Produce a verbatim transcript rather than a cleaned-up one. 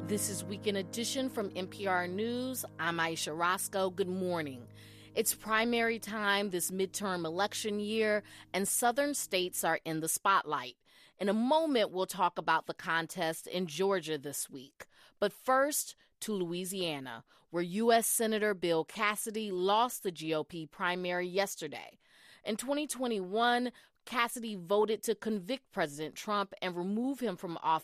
This is Weekend Edition from N P R News. I'm Aisha Roscoe. Good morning. It's primary time this midterm election year, and southern states are in the spotlight. In a moment, we'll talk about the contest in Georgia this week. But first, to Louisiana, where U S. Senator Bill Cassidy lost the G O P primary yesterday. In twenty twenty-one, Cassidy voted to convict President Trump and remove him from office